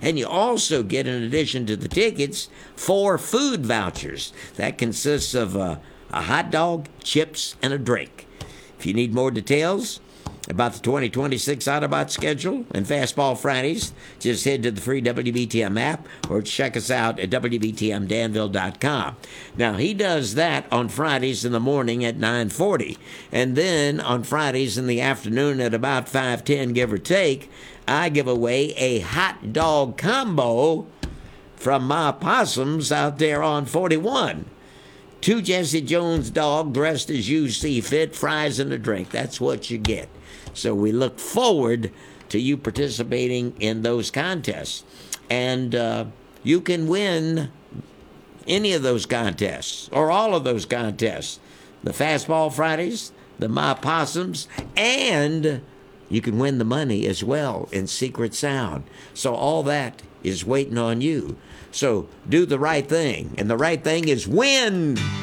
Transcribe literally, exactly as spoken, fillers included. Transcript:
And you also get, in addition to the tickets, four food vouchers. That consists of a, a hot dog, chips, and a drink. If you need more details about the twenty twenty-six Autobot schedule and Fastball Fridays, just head to the free W B T M app or check us out at W B T M Danville dot com. Now, he does that on Fridays in the morning at nine forty. And then on Fridays in the afternoon at about five ten, give or take, I give away a hot dog combo from my possums out there on forty-one. Two Jesse Jones dog dressed as you see fit, fries and a drink. That's what you get. So we look forward to you participating in those contests. And uh, you can win any of those contests or all of those contests. The Fastball Fridays, the My Possums, and you can win the money as well in Secret Sound. So all that is waiting on you. So do the right thing. And the right thing is win.